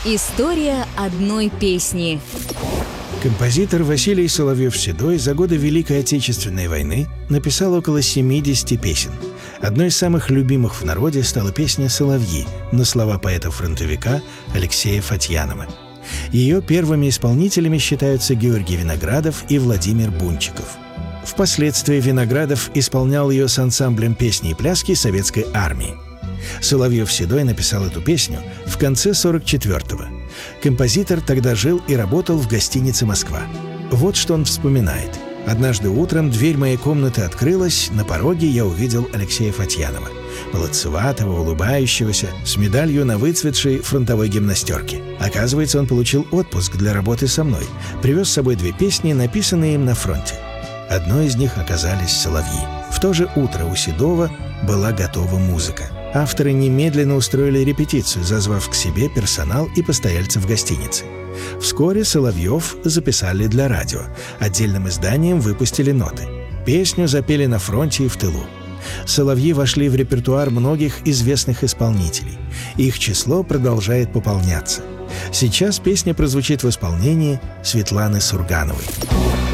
История одной песни. Композитор Василий Соловьев-Седой за годы Великой Отечественной войны написал около 70 песен. Одной из самых любимых в народе стала песня «Соловьи» на слова поэта-фронтовика Алексея Фатьянова. Ее первыми исполнителями считаются Георгий Виноградов и Владимир Бунчиков. Впоследствии Виноградов исполнял ее с ансамблем песни и пляски Советской армии. Соловьев-Седой написал эту песню в конце 44-го. Композитор тогда жил и работал в гостинице «Москва». Вот что он вспоминает. «Однажды утром дверь моей комнаты открылась, на пороге я увидел Алексея Фатьянова, молодцеватого, улыбающегося, с медалью на выцветшей фронтовой гимнастерке. Оказывается, он получил отпуск для работы со мной, привез с собой 2 песни, написанные им на фронте. Одной из них оказались «Соловьи». В то же утро у Седова была готова музыка. Авторы немедленно устроили репетицию, зазвав к себе персонал и постояльцев гостиницы. Вскоре Соловьев записали для радио. Отдельным изданием выпустили ноты. Песню запели на фронте и в тылу. «Соловьи» вошли в репертуар многих известных исполнителей. Их число продолжает пополняться. Сейчас песня прозвучит в исполнении Светланы Сургановой.